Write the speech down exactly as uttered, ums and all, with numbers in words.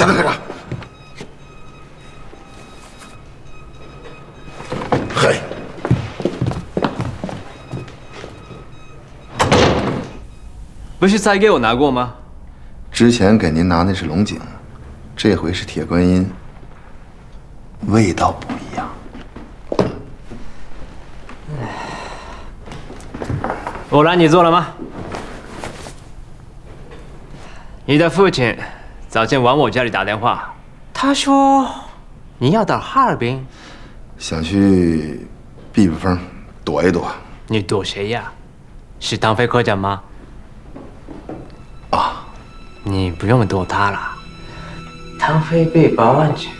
等等，嘿， 不是才给我拿过吗？ 之前给您拿那是龙井，这回是铁观音，味道不一样。 我拦你做了吗？你的父亲早前往我家里打电话，他说你要到哈尔滨， 想去避避风，躲一躲。 你躲谁呀？是唐飞科长吗？ 啊， 你不用躲他了，唐飞被保安局